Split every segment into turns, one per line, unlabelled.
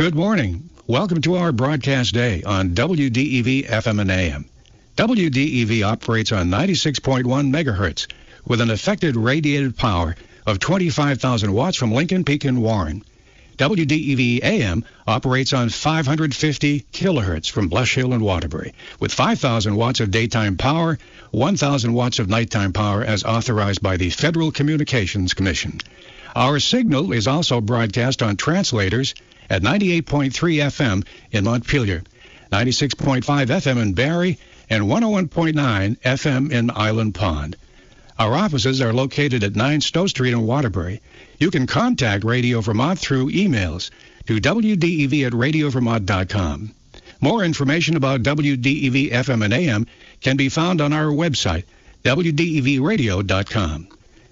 Good morning. Welcome to our broadcast day on WDEV FM and AM. WDEV operates on 96.1 megahertz with an effective radiated power of 25,000 watts from Lincoln Peak and Warren. WDEV AM operates on 550 kilohertz from Blush Hill and Waterbury with 5,000 watts of daytime power, 1,000 watts of nighttime power as authorized by the Federal Communications Commission. Our signal is also broadcast on translators at 98.3 FM in Montpelier, 96.5 FM in Barrie, and 101.9 FM in Island Pond. Our offices are located at 9 Stowe Street in Waterbury. You can contact Radio Vermont through emails to wdev@radiovermont.com. More information about WDEV FM and AM can be found on our website, wdevradio.com.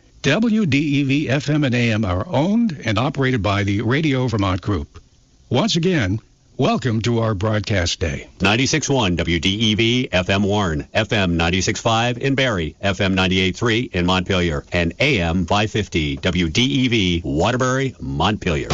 WDEV FM and AM are owned and operated by the Radio Vermont Group. Once again, welcome to our broadcast day.
96.1 WDEV FM Warren, FM 96.5 in Barrie, FM 98.3 in Montpelier, and AM 550 WDEV Waterbury, Montpelier.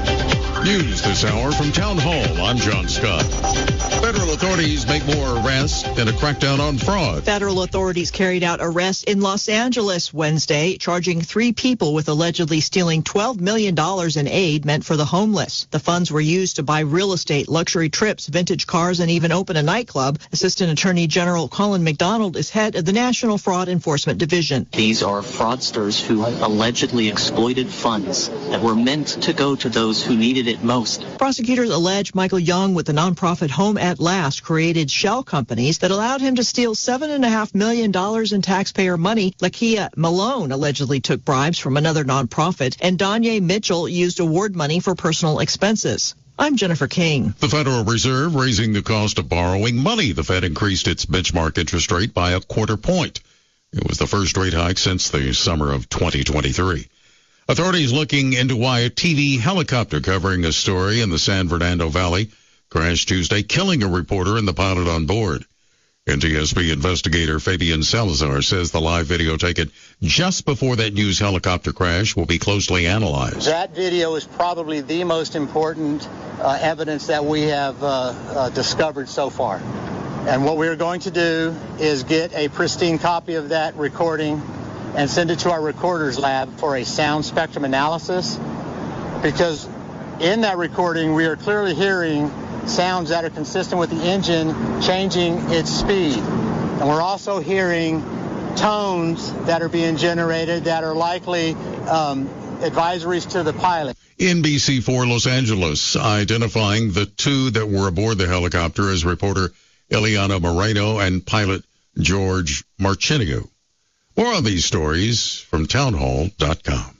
News this hour from Town Hall. I'm John Scott. Federal authorities make more arrests in a crackdown on fraud.
Federal authorities carried out arrests in Los Angeles Wednesday, charging 3 people with allegedly stealing $12 million in aid meant for the homeless. The funds were used to buy real estate, luxury trips, vintage cars, and even open a nightclub. Assistant Attorney General Colin McDonald is head of the National Fraud Enforcement Division.
These are fraudsters who allegedly exploited funds that were meant to go to those who needed it most.
Prosecutors allege Michael Young with the nonprofit Home at Last created shell companies that allowed him to steal $7.5 million in taxpayer money. Lakia Malone allegedly took bribes from another nonprofit, and Danye Mitchell used award money for personal expenses. I'm Jennifer King.
The Federal Reserve raising the cost of borrowing money. The Fed increased its benchmark interest rate by 1/4 point. It was the first rate hike since the summer of 2023. Authorities looking into why a TV helicopter covering a story in the San Fernando Valley crashed Tuesday, killing a reporter and the pilot on board. NTSB investigator Fabian Salazar says the live video taken just before that news helicopter crash will be closely analyzed.
That video is probably the most important evidence that we have discovered so far. And what we're going to do is get a pristine copy of that recording and send it to our recorders lab for a sound spectrum analysis, because in that recording we are clearly hearing sounds that are consistent with the engine changing its speed. And we're also hearing tones that are being generated that are likely advisories to the pilot.
NBC4 Los Angeles identifying the 2 that were aboard the helicopter as reporter Eliana Moreno and pilot George Marchenio. More on these stories from townhall.com.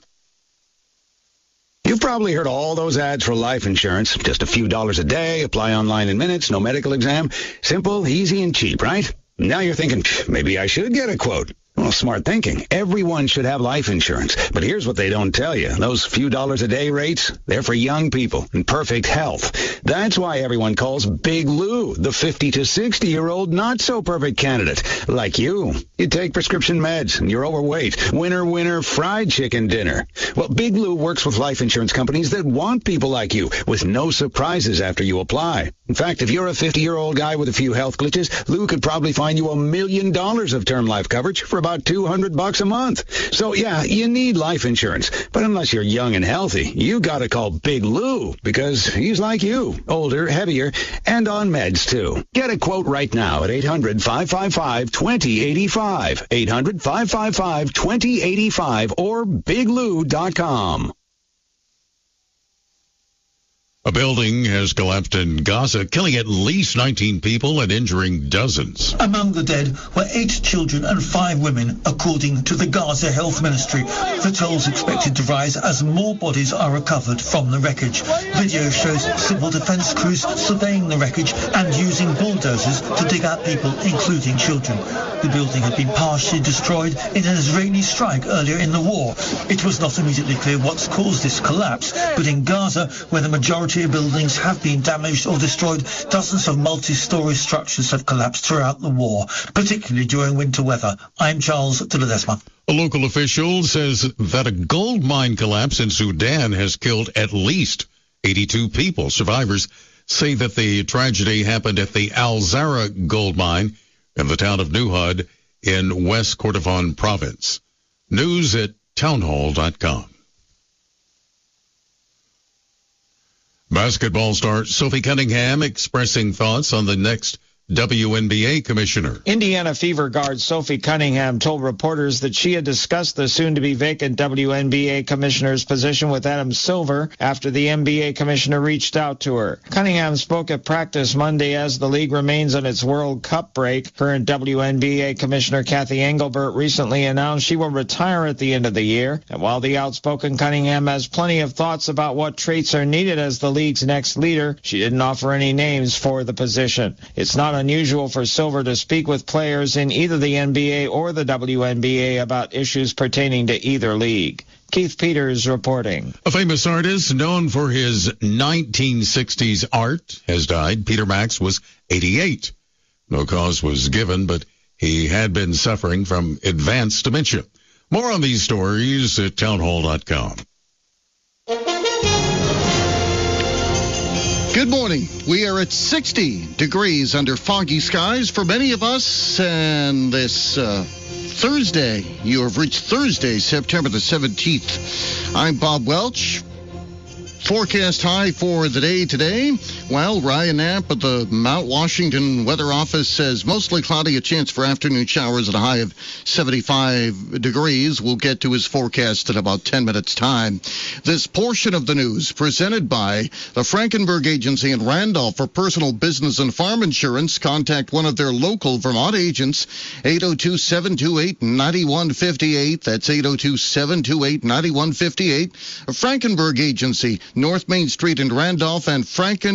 You've probably heard all those ads for life insurance. Just a few dollars a day, apply online in minutes, no medical exam. Simple, easy, and cheap, right? Now you're thinking, maybe I should get a quote. Well, smart thinking. Everyone should have life insurance. But here's what they don't tell you. Those few dollars a day rates, they're for young people in perfect health. That's why everyone calls Big Lou the 50 to 60-year-old not-so-perfect candidate. Like you. You take prescription meds and you're overweight. Winner, fried chicken dinner. Well, Big Lou works with life insurance companies that want people like you with no surprises after you apply. In fact, if you're a 50-year-old guy with a few health glitches, Lou could probably find you $1 million of term life coverage for about $200 a month. So yeah, you need life insurance. But unless you're young and healthy, you gotta call Big Lou, because he's like you, older, heavier, and on meds too. Get a quote right now at 800-555-2085, 800-555-2085, or biglou.com.
A building has collapsed in Gaza, killing at least 19 people and injuring dozens.
Among the dead were 8 children and 5 women, according to the Gaza Health Ministry. The tolls expected to rise as more bodies are recovered from the wreckage. Video shows civil defense crews surveying the wreckage and using bulldozers to dig out people, including children. The building had been partially destroyed in an Israeli strike earlier in the war. It was not immediately clear what's caused this collapse, but in Gaza, where the majority of buildings have been damaged or destroyed, dozens of multi-story structures have collapsed throughout the war, particularly during winter weather. I'm Charles de Ledesma.
A local official says that a gold mine collapse in Sudan has killed at least 82 people. Survivors say that the tragedy happened at the Al-Zara gold mine in the town of New Hud in West Kordofan province. News at townhall.com. Basketball star Sophie Cunningham expressing thoughts on the next WNBA commissioner.
Indiana Fever guard Sophie Cunningham told reporters that she had discussed the soon-to-be vacant WNBA commissioner's position with Adam Silver after the NBA commissioner reached out to her. Cunningham spoke at practice Monday as the league remains on its World Cup break. Current WNBA commissioner Kathy Engelbert recently announced she will retire at the end of the year. And while the outspoken Cunningham has plenty of thoughts about what traits are needed as the league's next leader, she didn't offer any names for the position. It's not unusual for Silver to speak with players in either the NBA or the WNBA about issues pertaining to either league. Keith Peters reporting.
A famous artist known for his 1960s art has died. Peter Max was 88. No cause was given, but he had been suffering from advanced dementia. More on these stories at townhall.com.
Good morning. We are at 60 degrees under foggy skies for many of us, and this Thursday, you have reached Thursday, September the 17th. I'm Bob Welch. Forecast high for the day today. Well, Ryan Knapp at the Mount Washington Weather Office says mostly cloudy, a chance for afternoon showers at a high of 75 degrees. We'll get to his forecast in about 10 minutes' time. This portion of the news presented by the Frankenberg Agency in Randolph for personal, business, and farm insurance. Contact one of their local Vermont agents, 802-728-9158. That's 802-728-9158. Frankenberg Agency, North Main Street in Randolph, and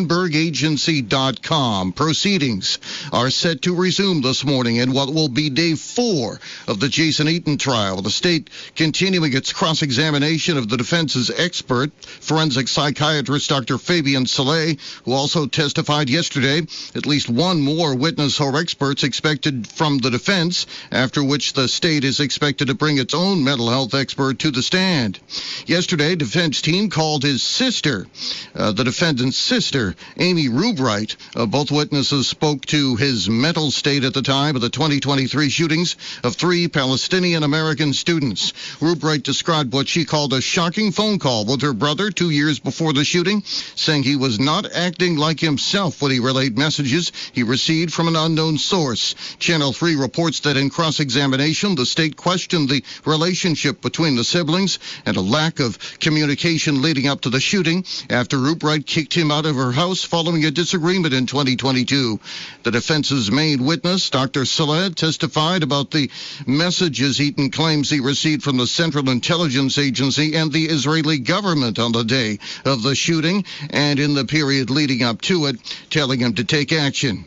FrankenbergAgency.com. Proceedings are set to resume this morning in what will be day 4 of the Jason Eaton trial. The state continuing its cross-examination of the defense's expert, forensic psychiatrist Dr. Fabian Saleh, who also testified yesterday. At least one more witness or experts expected from the defense, after which the state is expected to bring its own mental health expert to the stand. Yesterday, defense team called his sister, the defendant's sister, Amy Rubright. Both witnesses spoke to his mental state at the time of the 2023 shootings of 3 Palestinian-American students. Rubright described what she called a shocking phone call with her brother 2 years before the shooting, saying he was not acting like himself when he relayed messages he received from an unknown source. Channel 3 reports that in cross-examination, the state questioned the relationship between the siblings and a lack of communication leading up to the shooting after Rubright kicked him out of her house following a disagreement in 2022. The defense's main witness, Dr. Saleh, testified about the messages Eaton claims he received from the Central Intelligence Agency and the Israeli government on the day of the shooting and in the period leading up to it, telling him to take action.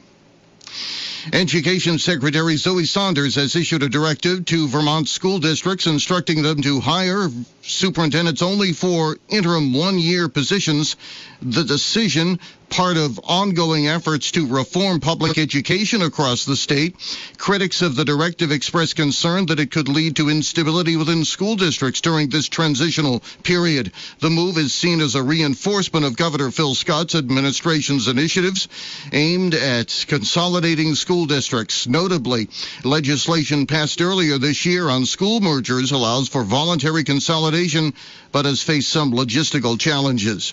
Education Secretary Zoe Saunders has issued a directive to Vermont school districts instructing them to hire superintendents only for interim one-year positions. The decision, part of ongoing efforts to reform public education across the state. Critics of the directive expressed concern that it could lead to instability within school districts during this transitional period. The move is seen as a reinforcement of Governor Phil Scott's administration's initiatives aimed at consolidating school districts. Notably, legislation passed earlier this year on school mergers allows for voluntary consolidation, but has faced some logistical challenges.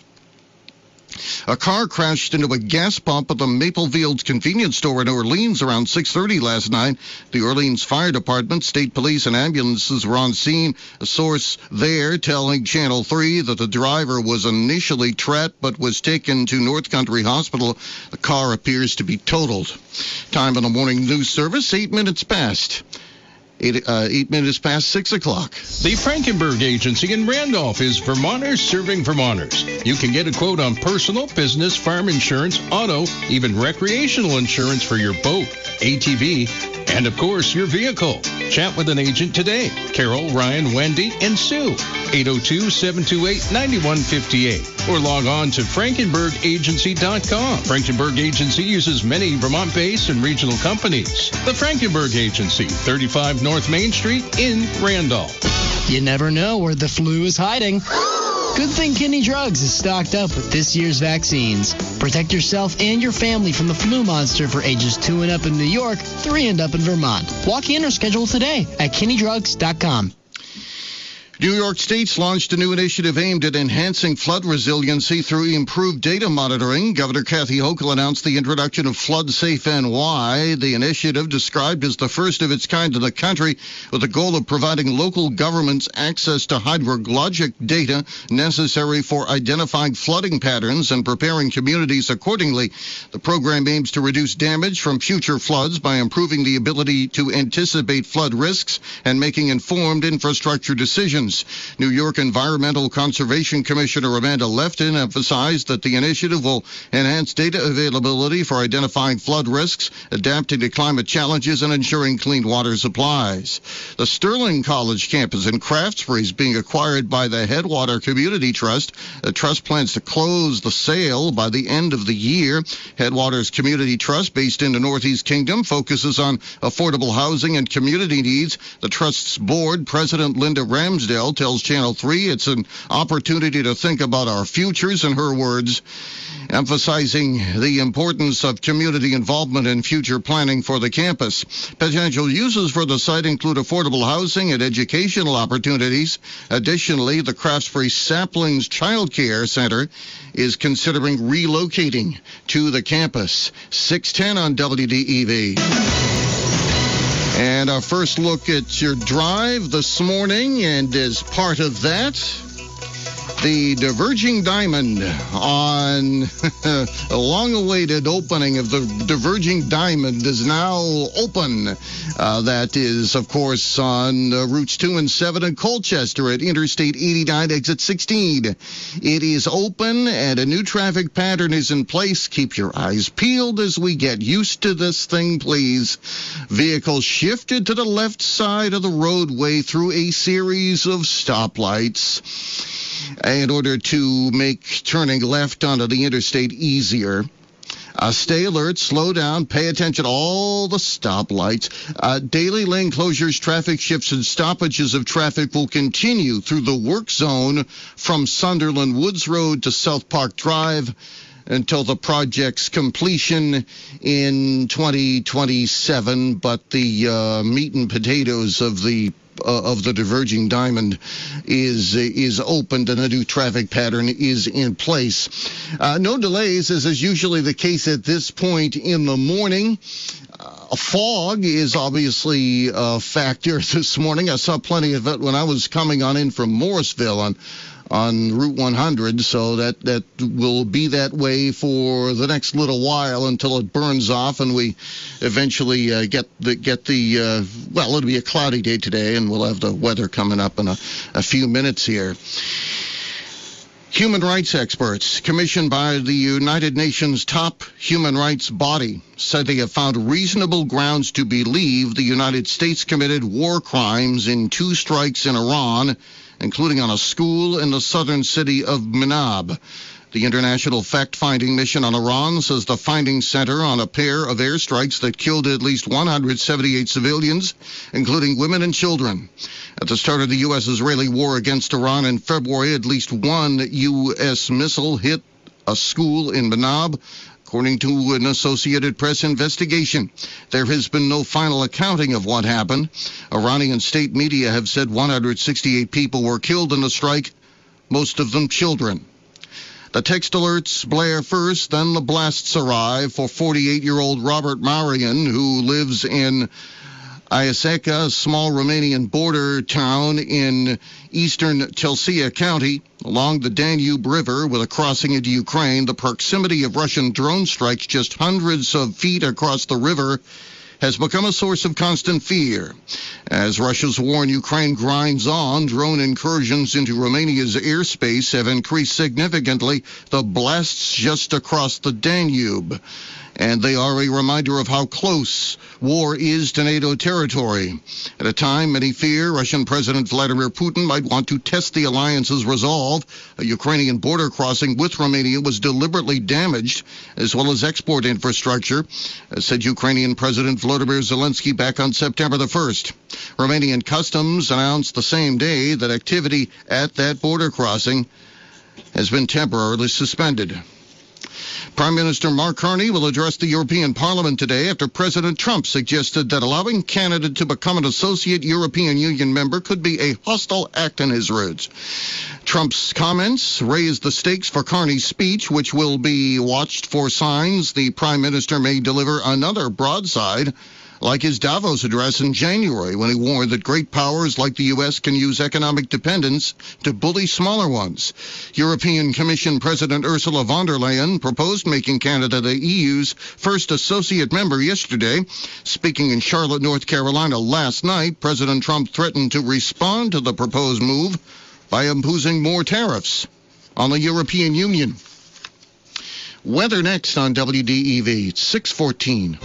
A car crashed into a gas pump at the Maple Fields convenience store in Orleans around 6:30 last night. The Orleans Fire Department, state police, and ambulances were on scene. A source there telling Channel 3 that the driver was initially trapped but was taken to North Country Hospital. The car appears to be totaled. Time on the morning news service, 8 minutes past. 8 minutes past 6 o'clock.
The Frankenberg Agency in Randolph is Vermonters serving Vermonters. You can get a quote on personal, business, farm insurance, auto, even recreational insurance for your boat, ATV, and of course your vehicle. Chat with an agent today. Carol, Ryan, Wendy, and Sue. 802-728-9158. Or log on to FrankenbergAgency.com. Frankenberg Agency uses many Vermont-based and regional companies. The Frankenberg Agency, 35 North Main Street in Randolph.
You never know where the flu is hiding. Good thing Kinney Drugs is stocked up with this year's vaccines. Protect yourself and your family from the flu monster for ages 2 and up in New York, 3 and up in Vermont. Walk in or schedule today at KinneyDrugs.com.
New York State's launched a new initiative aimed at enhancing flood resiliency through improved data monitoring. Governor Kathy Hochul announced the introduction of Flood Safe NY. The initiative, described as the first of its kind in the country, with the goal of providing local governments access to hydrologic data necessary for identifying flooding patterns and preparing communities accordingly. The program aims to reduce damage from future floods by improving the ability to anticipate flood risks and making informed infrastructure decisions. New York Environmental Conservation Commissioner Amanda Lefton emphasized that the initiative will enhance data availability for identifying flood risks, adapting to climate challenges, and ensuring clean water supplies. The Sterling College campus in Craftsbury is being acquired by the Headwater Community Trust. The trust plans to close the sale by the end of the year. Headwater's Community Trust, based in the Northeast Kingdom, focuses on affordable housing and community needs. The trust's board president, Linda Ramsdale, tells Channel 3 it's an opportunity to think about our futures, in her words, emphasizing the importance of community involvement in future planning for the campus. Potential uses for the site include affordable housing and educational opportunities. Additionally, the Craftsbury Saplings Child Care Center is considering relocating to the campus. 610 on WDEV. And our first look at your drive this morning, and as part of that, the Diverging Diamond on a long-awaited opening of the Diverging Diamond is now open. That is, of course, on routes 2 and 7 in Colchester at Interstate 89, exit 16. It is open, and a new traffic pattern is in place. Keep your eyes peeled as we get used to this thing, please. Vehicles shifted to the left side of the roadway through a series of stoplights in order to make turning left onto the interstate easier. Stay alert, slow down, pay attention to all the stoplights. Daily lane closures, traffic shifts, and stoppages of traffic will continue through the work zone from Sunderland Woods Road to South Park Drive until the project's completion in 2027. But the meat and potatoes of the Diverging Diamond is opened and a new traffic pattern is in place. No delays, as is usually the case at this point in the morning. Fog is obviously a factor this morning. I saw plenty of it when I was coming in from Morrisville on Route 100, so that will be that way for the next little while until it burns off and we eventually it'll be a cloudy day today, and we'll have the weather coming up in a few minutes here. Human rights experts commissioned by the United Nations top human rights body said they have found reasonable grounds to believe the United States committed war crimes in 2 strikes in Iran, including on a school in the southern city of Manab. The International Fact-Finding Mission on Iran says the finding center on a pair of airstrikes that killed at least 178 civilians, including women and children. At the start of the U.S.-Israeli war against Iran in February, at least 1 U.S. missile hit a school in Manab, according to an Associated Press investigation. There has been no final accounting of what happened. Iranian state media have said 168 people were killed in the strike, most of them children. The text alerts blare first, then the blasts arrive for 48-year-old Robert Marian, who lives in Iaseca, a small Romanian border town in eastern Chelsea County, along the Danube River with a crossing into Ukraine. The proximity of Russian drone strikes just hundreds of feet across the river has become a source of constant fear. As Russia's war in Ukraine grinds on, drone incursions into Romania's airspace have increased significantly. The blasts just across the Danube, and they are a reminder of how close war is to NATO territory. At a time many fear Russian President Vladimir Putin might want to test the alliance's resolve, a Ukrainian border crossing with Romania was deliberately damaged, as well as export infrastructure, said Ukrainian President Volodymyr Zelensky back on September the 1st. Romanian Customs announced the same day that activity at that border crossing has been temporarily suspended. Prime Minister Mark Carney will address the European Parliament today after President Trump suggested that allowing Canada to become an associate European Union member could be a hostile act in his roots. Trump's comments raised the stakes for Carney's speech, which will be watched for signs the Prime Minister may deliver another broadside like his Davos address in January, when he warned that great powers like the U.S. can use economic dependence to bully smaller ones. European Commission President Ursula von der Leyen proposed making Canada the EU's first associate member yesterday. Speaking in Charlotte, North Carolina last night, President Trump threatened to respond to the proposed move by imposing more tariffs on the European Union. Weather next on WDEV. It's 6:14.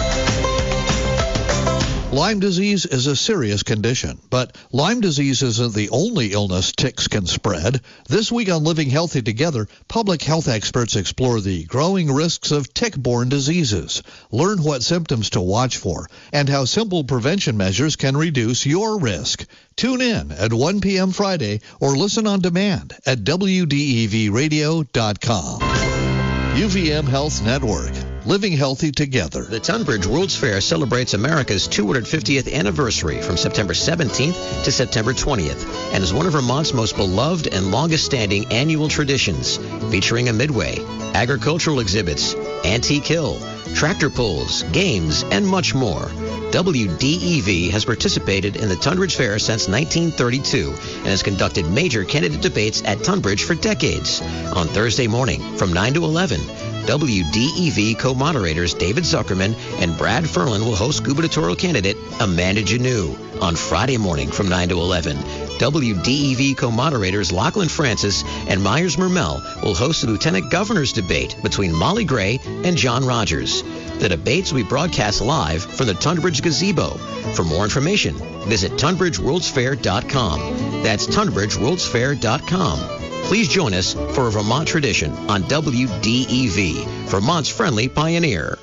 Lyme disease is a serious condition, but Lyme disease isn't the only illness ticks can spread. This week on Living Healthy Together, public health experts explore the growing risks of tick-borne diseases. Learn what symptoms to watch for and how simple prevention measures can reduce your risk. Tune in at 1 p.m. Friday or listen on demand at WDEVradio.com. UVM Health Network. Living Healthy Together.
The Tunbridge World's Fair celebrates America's 250th anniversary from September 17th to September 20th and is one of Vermont's most beloved and longest-standing annual traditions, featuring a midway, agricultural exhibits, antique hill, tractor pulls, games, and much more. WDEV has participated in the Tunbridge Fair since 1932 and has conducted major candidate debates at Tunbridge for decades. On Thursday morning from 9 to 11, WDEV co-moderators David Zuckerman and Brad Ferlin will host gubernatorial candidate Amanda Janeau. On Friday morning from 9 to 11, WDEV co-moderators Lachlan Francis and Myers Mermel will host the lieutenant governor's debate between Molly Gray and John Rogers. The debates will be broadcast live from the Tunbridge Gazebo. For more information, visit TunbridgeWorldsFair.com. That's TunbridgeWorldsFair.com. Please join us for a Vermont tradition on WDEV, Vermont's friendly pioneer.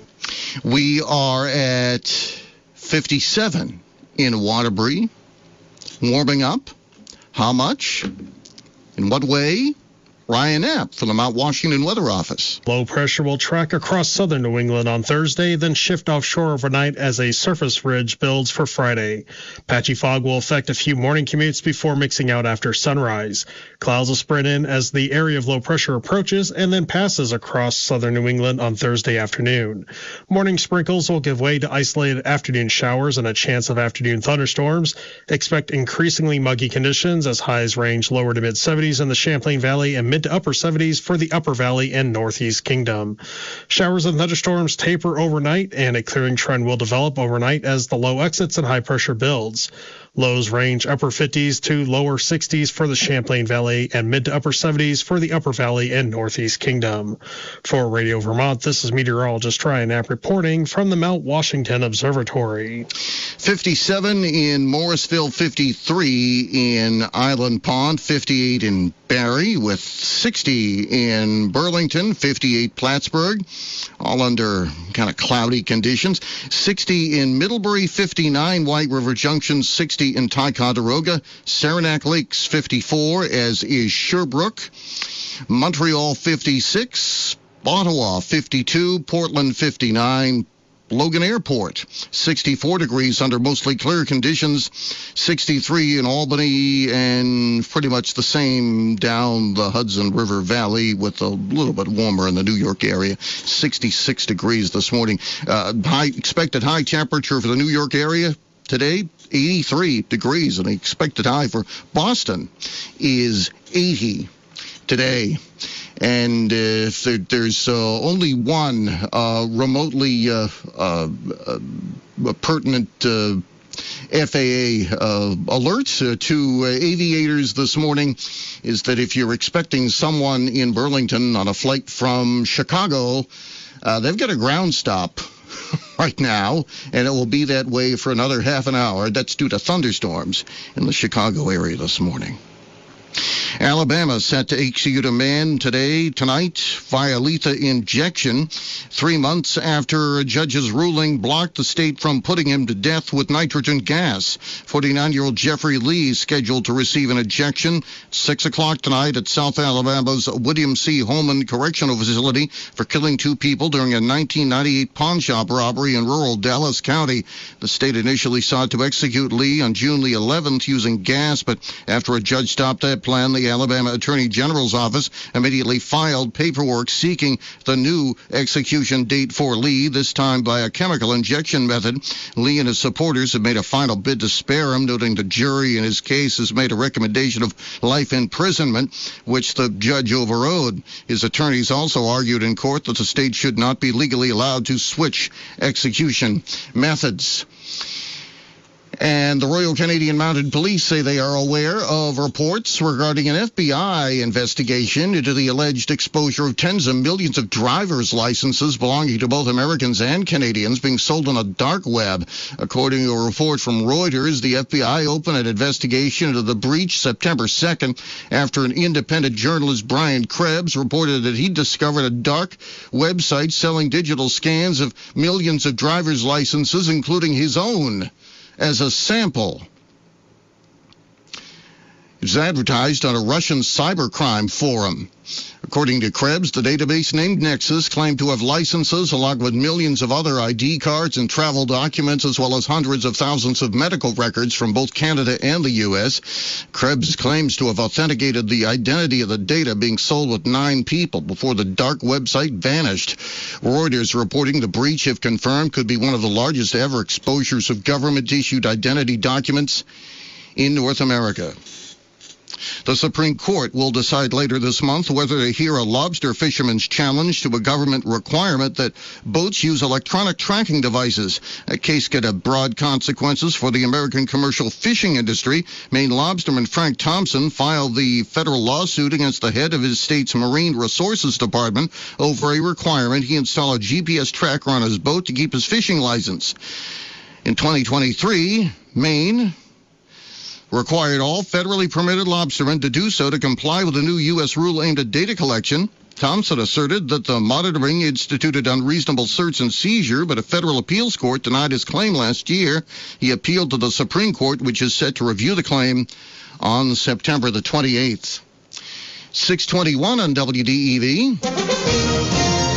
We are at 57 in Waterbury. Warming up. How much? In what way? Ryan Knapp from the Mount Washington Weather Office.
Low pressure will track across southern New England on Thursday, then shift offshore overnight as a surface ridge builds for Friday. Patchy fog will affect a few morning commutes before mixing out after sunrise. Clouds will spread in as the area of low pressure approaches and then passes across southern New England on Thursday afternoon. Morning sprinkles will give way to isolated afternoon showers and a chance of afternoon thunderstorms. Expect increasingly muggy conditions as highs range lower to mid 70s in the Champlain Valley and mid to upper 70s for the Upper Valley and Northeast Kingdom. Showers and thunderstorms taper overnight, and a clearing trend will develop overnight as the low exits and high pressure builds. Lows range upper 50s to lower 60s for the Champlain Valley and mid to upper 70s for the Upper Valley and Northeast Kingdom. For Radio Vermont, this is meteorologist Ryan Knapp reporting from the Mount Washington Observatory.
57 in Morrisville, 53 in Island Pond, 58 in Barrie, with 60 in Burlington, 58 Plattsburgh, all under kind of cloudy conditions. 60 in Middlebury, 59 White River Junction, 60 in Ticonderoga, Saranac Lakes 54, as is Sherbrooke, Montreal 56, Ottawa 52, Portland 59, Logan Airport 64 degrees under mostly clear conditions, 63 in Albany, and pretty much the same down the Hudson River Valley with a little bit warmer in the New York area, 66 degrees this morning. Expected high temperature for the New York area today, 83 degrees, and the expected high for Boston is 80 today. And if there's only one remotely pertinent FAA alert to aviators this morning, is that if you're expecting someone in Burlington on a flight from Chicago, they've got a ground stop right now, and it will be that way for another half an hour. That's due to thunderstorms in the Chicago area this morning. Alabama set to execute a man tonight via lethal injection, 3 months after a judge's ruling blocked the state from putting him to death with nitrogen gas. 49-year-old Jeffrey Lee is scheduled to receive an injection 6 o'clock tonight at South Alabama's William C. Holman Correctional Facility for killing 2 people during a 1998 pawn shop robbery in rural Dallas County. The state initially sought to execute Lee on June the 11th using gas, but after a judge stopped that plan, the Alabama Attorney General's office immediately filed paperwork seeking the new execution date for Lee, this time by a chemical injection method. Lee and his supporters have made a final bid to spare him, noting the jury in his case has made a recommendation of life imprisonment, which the judge overrode. His attorneys also argued in court that the state should not be legally allowed to switch execution methods. And the Royal Canadian Mounted Police say they are aware of reports regarding an FBI investigation into the alleged exposure of tens of millions of driver's licenses belonging to both Americans and Canadians being sold on a dark web. According to a report from Reuters, the FBI opened an investigation into the breach September 2nd after an independent journalist, Brian Krebs, reported that he discovered a dark website selling digital scans of millions of driver's licenses, including his own, as a sample. It's advertised on a Russian cybercrime forum. According to Krebs, the database named Nexus claimed to have licenses along with millions of other ID cards and travel documents, as well as hundreds of thousands of medical records from both Canada and the U.S. Krebs claims to have authenticated the identity of the data being sold with 9 people before the dark website vanished. Reuters reporting the breach, if confirmed, could be one of the largest ever exposures of government-issued identity documents in North America. The Supreme Court will decide later this month whether to hear a lobster fisherman's challenge to a government requirement that boats use electronic tracking devices. A case could have broad consequences for the American commercial fishing industry. Maine lobsterman Frank Thompson filed the federal lawsuit against the head of his state's Marine Resources Department over a requirement he install a GPS tracker on his boat to keep his fishing license. In 2023, Maine required all federally permitted lobstermen to do so to comply with a new U.S. rule aimed at data collection. Thompson asserted that the monitoring instituted unreasonable search and seizure, but a federal appeals court denied his claim last year. He appealed to the Supreme Court, which is set to review the claim on September the 28th. 6:21 on WDEV.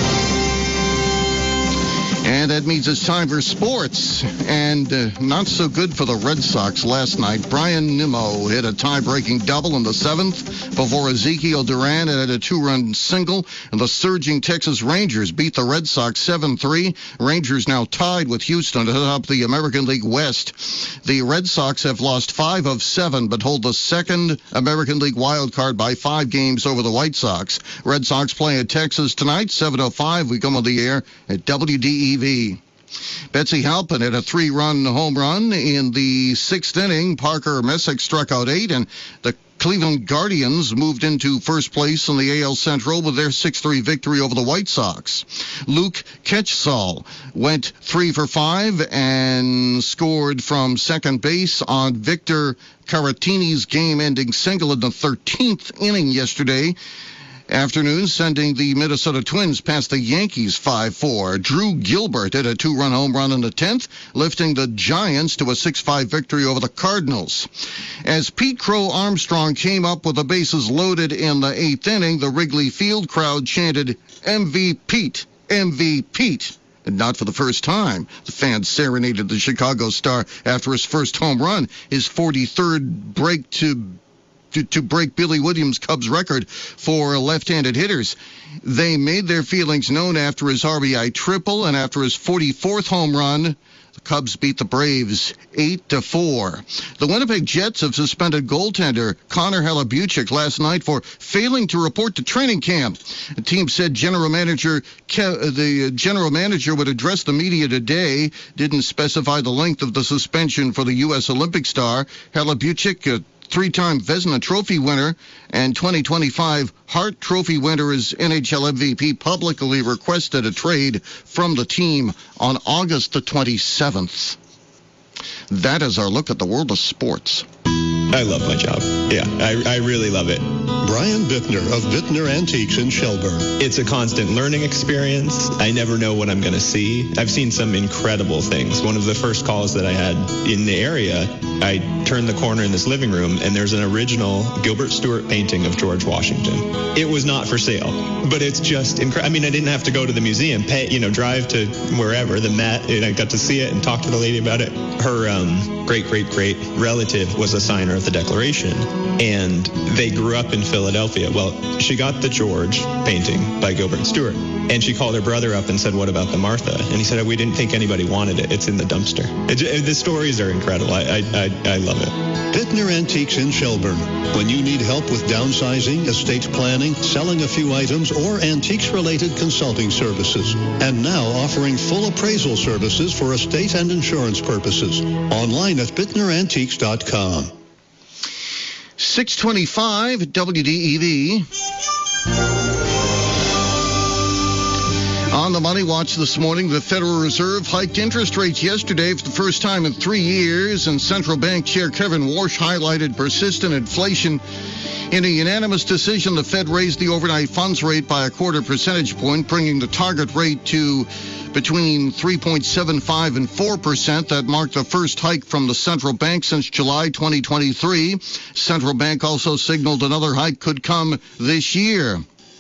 And that means it's time for sports. And not so good for the Red Sox last night. Brian Nimmo hit a tie-breaking double in the 7th before Ezekiel Duran had a 2-run single. And the surging Texas Rangers beat the Red Sox 7-3. Rangers now tied with Houston atop the American League West. The Red Sox have lost 5 of 7, but hold the second American League wild card by 5 games over the White Sox. Red Sox play at Texas tonight, 7:05. We come on the air at WDEV. Betsy Halpin had a 3-run home run in the 6th inning. Parker Messick struck out 8, and the Cleveland Guardians moved into first place in the AL Central with their 6-3 victory over the White Sox. Luke Ketchsall went 3 for 5 and scored from second base on Victor Caratini's game-ending single in the 13th inning yesterday afternoon, sending the Minnesota Twins past the Yankees 5-4. Drew Gilbert hit a 2-run home run in the 10th, lifting the Giants to a 6-5 victory over the Cardinals. As Pete Crow Armstrong came up with the bases loaded in the 8th inning, the Wrigley Field crowd chanted, "MVP, MVP." And not for the first time. The fans serenaded the Chicago star after his first home run, his 43rd break to break Billy Williams' Cubs record for left-handed hitters. They made their feelings known after his RBI triple and after his 44th home run. The Cubs beat the Braves 8-4. The Winnipeg Jets have suspended goaltender Connor Halabuchik last night for failing to report to training camp. The team said the general manager would address the media today. Didn't specify the length of the suspension for the U.S. Olympic star. Halabuchik, 3-time Vezina Trophy winner and 2025 Hart Trophy winner, as NHL MVP, publicly requested a trade from the team on August the 27th. That is our look at the world of sports.
I love my job. Yeah, I really love it.
Brian Bittner of Bittner Antiques in Shelburne.
It's a constant learning experience. I never know what I'm going to see. I've seen some incredible things. One of the first calls that I had in the area, I turned the corner in this living room, and there's an original Gilbert Stuart painting of George Washington. It was not for sale, but it's just incredible. I mean, I didn't have to go to the museum, drive to wherever, the Met, and I got to see it and talk to the lady about it. Her great-great-great relative was a signer of the Declaration, and they grew up in Philadelphia. Well, she got the George painting by Gilbert Stuart, and she called her brother up and said, "What about the Martha?" And he said, "We didn't think anybody wanted it. It's in the dumpster." The stories are incredible. I love it.
Bittner Antiques in Shelburne. When you need help with downsizing, estate planning, selling a few items, or antiques-related consulting services. And now offering full appraisal services for estate and insurance purposes. Online at bittnerantiques.com.
625 WDEV. On the Money Watch this morning, the Federal Reserve hiked interest rates yesterday for the first time in 3 years, and Central Bank Chair Kevin Warsh highlighted persistent inflation. In a unanimous decision, the Fed raised the overnight funds rate by a quarter percentage point, bringing the target rate to between 3.75 and 4%. That marked the first hike from the central bank since July 2023. Central Bank also signaled another hike could come this year.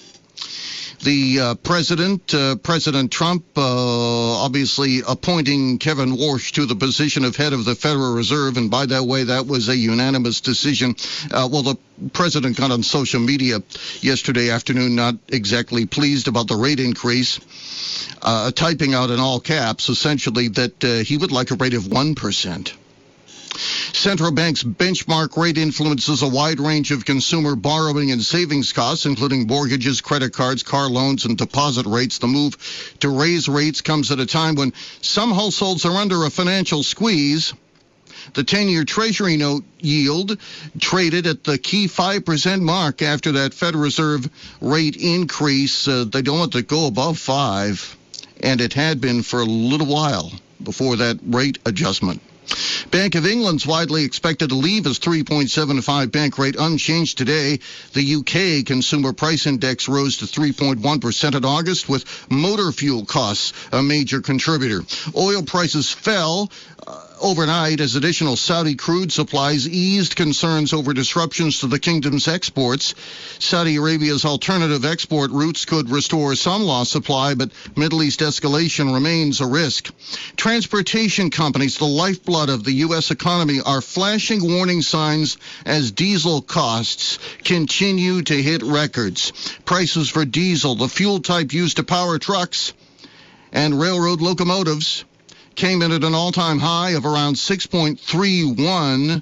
The President Trump, obviously appointing Kevin Warsh to the position of head of the Federal Reserve, and by that way, that was a unanimous decision. The president got on social media yesterday afternoon, not exactly pleased about the rate increase, typing out in all caps, essentially, that he would like a rate of 1%. Central Bank's benchmark rate influences a wide range of consumer borrowing and savings costs, including mortgages, credit cards, car loans, and deposit rates. The move to raise rates comes at a time when some households are under a financial squeeze. The 10-year Treasury note yield traded at the key 5% mark after that Federal Reserve rate increase. They don't want to go above 5, and it had been for a little while before that rate adjustment. Bank of England's widely expected to leave its 3.75 bank rate unchanged today. The UK Consumer Price Index rose to 3.1% in August, with motor fuel costs a major contributor. Oil prices fell overnight as additional Saudi crude supplies eased concerns over disruptions to the kingdom's exports. Saudi Arabia's alternative export routes could restore some lost supply, but Middle East escalation remains a risk. Transportation companies, the lifeblood of the U.S. economy, are flashing warning signs as diesel costs continue to hit records. Prices for diesel, the fuel type used to power trucks and railroad locomotives, came in at an all-time high of around $6.31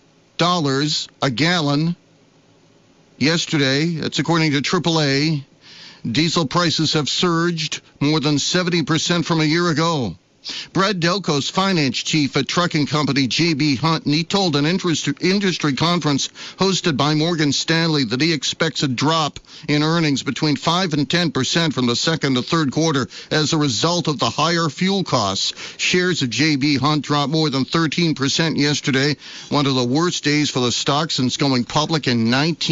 a gallon yesterday. That's according to AAA. Diesel prices have surged more than 70% from a year ago. Brad Delco's finance chief at trucking company J.B. Hunt, and he told an industry conference hosted by Morgan Stanley that he expects a drop in earnings between 5 and 10% from the second to third quarter as a result of the higher fuel costs. Shares of J.B. Hunt dropped more than 13% yesterday, one of the worst days for the stock since going public in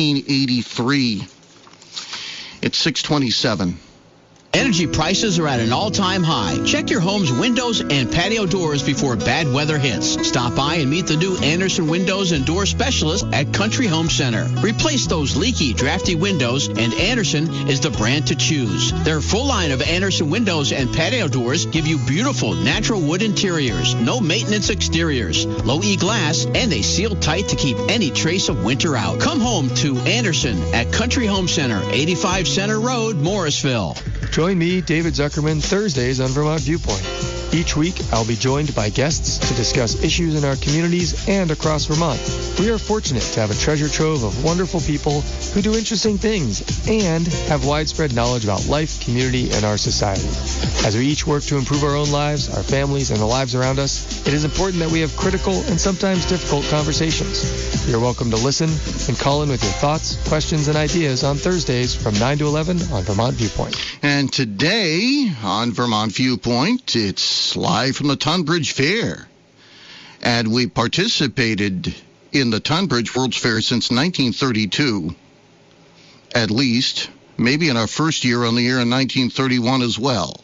1983. It's 627.
Energy prices are at an all-time high. Check your home's windows and patio doors before bad weather hits. Stop by and meet the new Anderson Windows and Door Specialist at Country Home Center. Replace those leaky, drafty windows, and Anderson is the brand to choose. Their full line of Anderson windows and patio doors give you beautiful natural wood interiors, no maintenance exteriors, low E glass, and they seal tight to keep any trace of winter out. Come home to Anderson at Country Home Center, 85 Center Road, Morrisville.
Join me, David Zuckerman, Thursdays on Vermont Viewpoint. Each week, I'll be joined by guests to discuss issues in our communities and across Vermont. We are fortunate to have a treasure trove of wonderful people who do interesting things and have widespread knowledge about life, community, and our society. As we each work to improve our own lives, our families, and the lives around us, it is important that we have critical and sometimes difficult conversations. You're welcome to listen and call in with your thoughts, questions, and ideas on Thursdays from 9 to 11 on Vermont Viewpoint.
And today on Vermont Viewpoint, it's live from the Tunbridge Fair. And we participated in the Tonbridge World's Fair since 1932, at least. Maybe in our first year on the air in 1931 as well.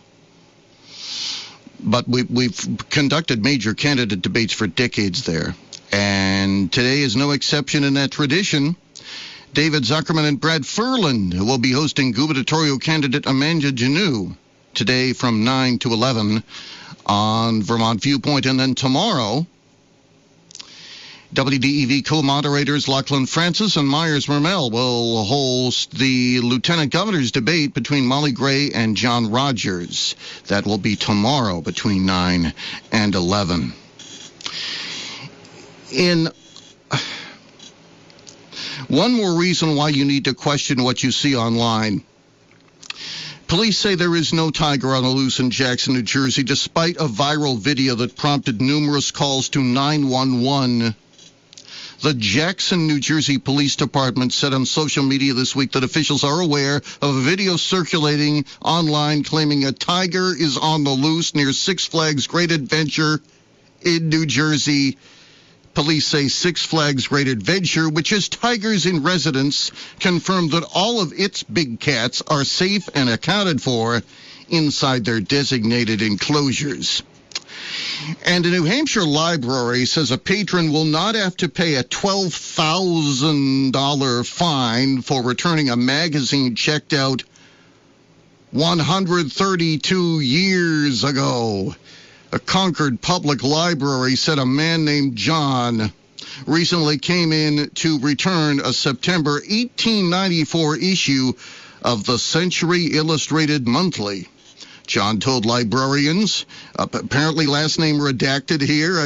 But we've conducted major candidate debates for decades there. And today is no exception in that tradition. David Zuckerman and Brad Ferland will be hosting gubernatorial candidate Amanda Janoo today from 9 to 11 on Vermont Viewpoint. And then tomorrow, WDEV co-moderators Lachlan Francis and Myers Mermel will host the Lieutenant Governor's debate between Molly Gray and John Rogers. That will be tomorrow between 9 and 11. One more reason why you need to question what you see online. Police say there is no tiger on the loose in Jackson, New Jersey, despite a viral video that prompted numerous calls to 911. The Jackson, New Jersey Police Department said on social media this week that officials are aware of a video circulating online claiming a tiger is on the loose near Six Flags Great Adventure in New Jersey. Police say Six Flags Great Adventure, which has tigers in residence, confirmed that all of its big cats are safe and accounted for inside their designated enclosures. And a New Hampshire library says a patron will not have to pay a $12,000 fine for returning a magazine checked out 132 years ago. A Concord Public Library said a man named John recently came in to return a September 1894 issue of the Century Illustrated Monthly. John told librarians, apparently last name redacted here,